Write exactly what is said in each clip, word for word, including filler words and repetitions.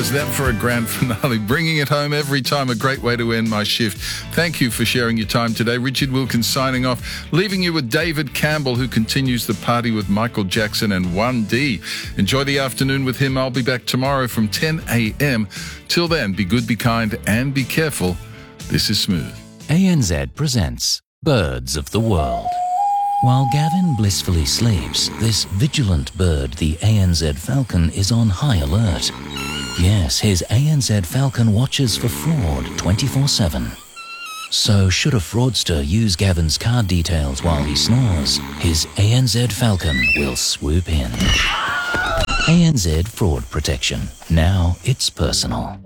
How's that for a grand finale? Bringing it home every time, a great way to end my shift. Thank you for sharing your time today. Richard Wilkins signing off, leaving you with David Campbell, who continues the party with Michael Jackson and one D. Enjoy the afternoon with him. I'll be back tomorrow from ten a.m. Till then, be good, be kind, and be careful. This is Smooth. A N Z presents Birds of the World. While Gavin blissfully sleeps, this vigilant bird, the A N Z falcon, is on high alert. Yes, his A N Z falcon watches for fraud twenty-four seven. So should a fraudster use Gavin's card details while he snores, his A N Z falcon will swoop in. A N Z Fraud Protection. Now it's personal.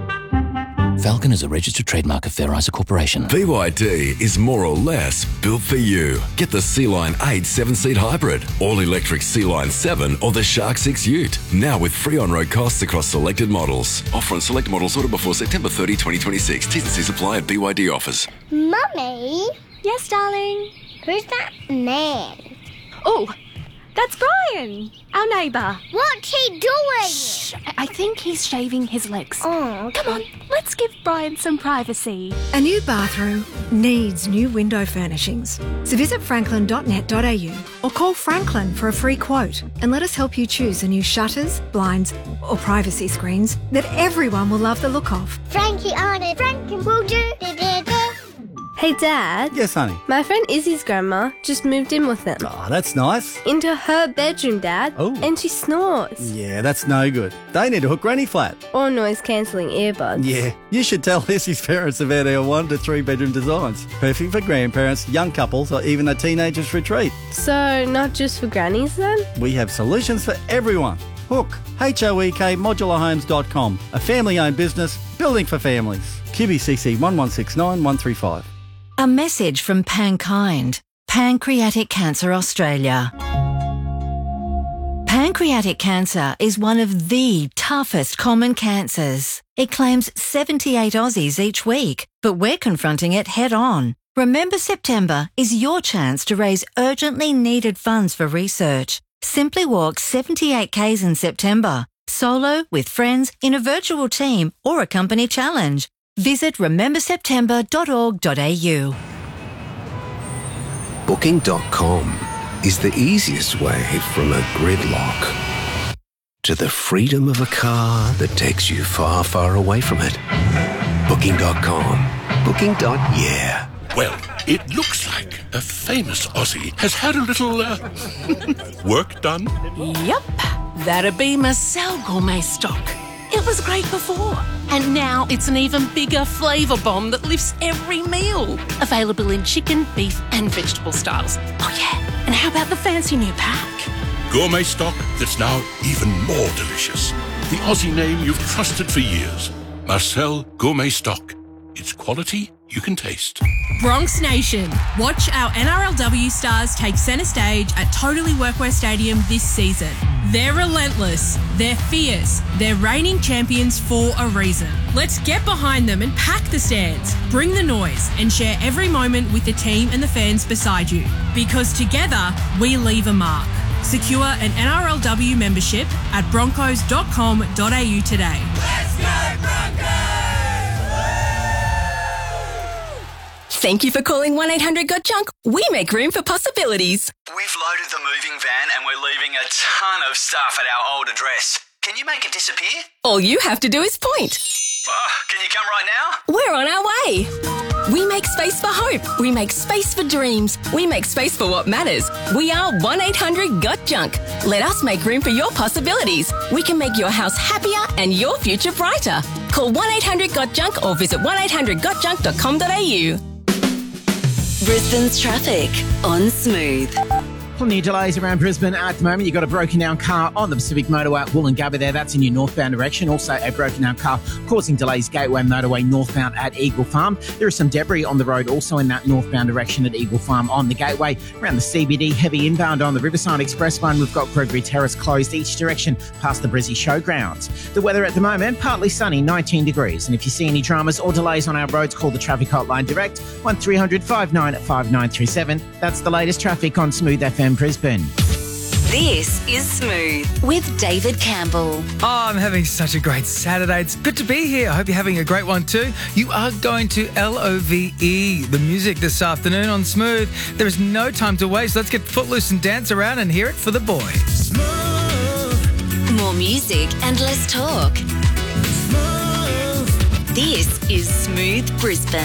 Falcon is a registered trademark of Fair Isa Corporation. B Y D is more or less built for you. Get the Sea-Line eight seven-seat hybrid, all-electric Sea-Line seven or the Shark six Ute. Now with free on-road costs across selected models. Offer on select models ordered before September thirtieth, twenty twenty-six. T's and C's apply at B Y D offers. Mummy? Yes, darling? Who's that man? Oh, that's Brian, our neighbour. What's he doing? Shh, I think he's shaving his legs. Oh, okay. Come on, let's give Brian some privacy. A new bathroom needs new window furnishings. So visit franklin dot net dot a u or call Franklin for a free quote and let us help you choose the new shutters, blinds or privacy screens that everyone will love the look of. Frankie on it. Frankie will do. Hey, Dad. Yes, honey. My friend Izzy's grandma just moved in with them. Oh, that's nice. Into her bedroom, Dad. Oh. And she snores. Yeah, that's no good. They need to hook Granny flat. Or noise-cancelling earbuds. Yeah, you should tell Izzy's parents about our one to three bedroom designs. Perfect for grandparents, young couples, or even a teenager's retreat. So, not just for grannies then? We have solutions for everyone. Hook, H O E K modular homes dot com. A family-owned business, building for families. Q B C C one one six nine one three five. A message from Pankind, Pancreatic Cancer Australia. Pancreatic cancer is one of the toughest common cancers. It claims seventy-eight Aussies each week, but we're confronting it head on. Remember September is your chance to raise urgently needed funds for research. Simply walk seventy-eight kays in September, solo, with friends, in a virtual team or a company challenge. Visit remember september dot org dot a u. Booking dot com is the easiest way from a gridlock to the freedom of a car that takes you far, far away from it. Booking dot com. Booking. Yeah. Well, it looks like a famous Aussie has had a little uh, work done. Yep, that'd be Marcel Gourmet Stock. It was great before, and now it's an even bigger flavour bomb that lifts every meal. Available in chicken, beef and vegetable styles. Oh yeah, and how about the fancy new pack? Gourmet Stock that's now even more delicious. The Aussie name you've trusted for years. Marcel Gourmet Stock. It's quality you can taste. Bronx Nation, watch our N R L W stars take centre stage at Totally Workwear Stadium this season. They're relentless, they're fierce, they're reigning champions for a reason. Let's get behind them and pack the stands, bring the noise and share every moment with the team and the fans beside you. Because together, we leave a mark. Secure an N R L W membership at broncos dot com dot a u today. Let's go Broncos! Thank you for calling one eight hundred got junk. We make room for possibilities. We've loaded the moving van and we're leaving a ton of stuff at our old address. Can you make it disappear? All you have to do is point. Oh, can you come right now? We're on our way. We make space for hope. We make space for dreams. We make space for what matters. We are one eight hundred got junk. Let us make room for your possibilities. We can make your house happier and your future brighter. Call one eight hundred got junk or visit one eight hundred got junk dot com dot a u. Brisbane's traffic on Smooth. Plenty of delays around Brisbane at the moment. You've got a broken down car on the Pacific Motorway at Wollongabba there. That's in your northbound direction. Also a broken down car causing delays Gateway Motorway northbound at Eagle Farm. There is some debris on the road also in that northbound direction at Eagle Farm on the Gateway. Around the C B D, heavy inbound on the Riverside Expressway. We've got Gregory Terrace closed each direction past the Brizzy Showgrounds. The weather at the moment, partly sunny, nineteen degrees. And if you see any dramas or delays on our roads, call the traffic hotline direct, one three hundred five nine five nine three seven. That's the latest traffic on Smooth F M Brisbane. This is Smooth with David Campbell. Oh, I'm having such a great Saturday. It's good to be here. I hope you're having a great one too. You are going to L O V E, the music this afternoon on Smooth. There is no time to waste. Let's get footloose and dance around and hear it for the boys. More music and less talk. This is Smooth Brisbane.